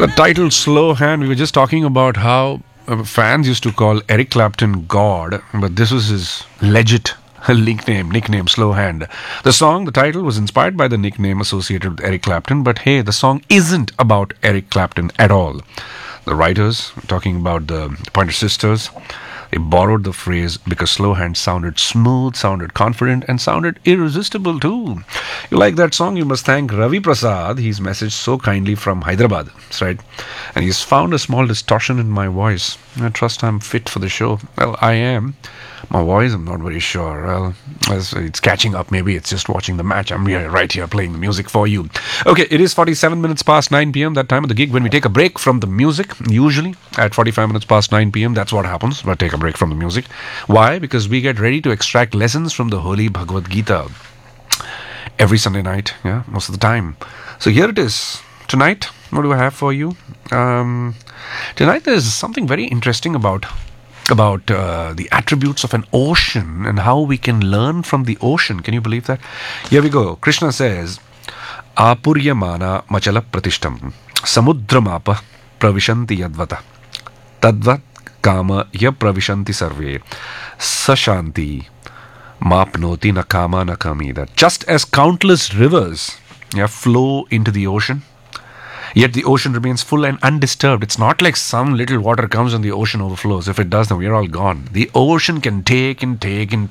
The title Slow Hand, we were just talking about how fans used to call Eric Clapton God, but this was his legit nickname, Slow Hand. The title was inspired by the nickname associated with Eric Clapton, but hey, the song isn't about Eric Clapton at all. The writers, talking about the Pointer Sisters, they borrowed the phrase because Slow Hand sounded smooth, sounded confident, and sounded irresistible too. You like that song? You must thank Ravi Prasad. He's messaged so kindly from Hyderabad. That's right. And he's found a small distortion in my voice. I trust I'm fit for the show. Well, I am. My voice, I'm not very sure. Well, it's catching up. Maybe it's just watching the match. I'm here, right here, playing the music for you. Okay, it is 47 minutes past 9 p.m. That time of the gig when we take a break from the music. Usually at 45 minutes past 9 p.m. That's what happens. But take a break from the music. Why? Because we get ready to extract lessons from the Holy Bhagavad Gita every Sunday night. Yeah, most of the time. So here it is. Tonight, what do I have for you? Tonight there's something very interesting about the attributes of an ocean and how we can learn from the ocean. Can you believe that? Here we go. Krishna says, Apuryamana machala pratishtam samudramapa pravishanti yadvata tadvat kama ya pravishanti sarve sashanti mapnoti na kama na kami. That just as countless rivers flow into the ocean, yet the ocean remains full and undisturbed. It's not like some little water comes and the ocean overflows. If it does, then we're all gone. The ocean can take and take and